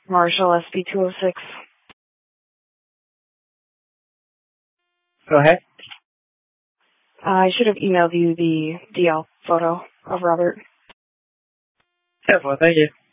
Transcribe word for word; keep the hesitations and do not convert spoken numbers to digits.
Marshall S B two oh six. Go ahead. I should have emailed you the D L photo of Robert. Yeah, well, thank you.